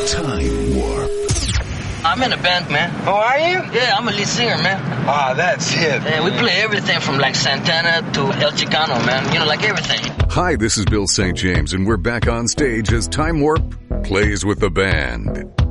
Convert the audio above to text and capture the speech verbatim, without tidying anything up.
Time Warp. I'm in a band, man. Oh, are you? Yeah, I'm a lead singer, man. Ah, that's it. Yeah, we play everything from like Santana to El Chicano, man. You know, like everything. Hi, this is Bill Saint James, and we're back on stage as Time Warp plays with the band.